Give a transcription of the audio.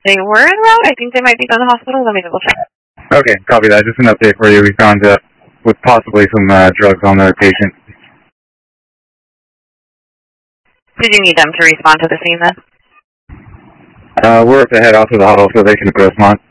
They were en route? I think they might be going to the hospital. Let me double check. Okay, copy that. Just an update for you. We found with possibly some drugs on the patient. Did you need them to respond to the scene then? We're up to head out to the huddle so they can respond.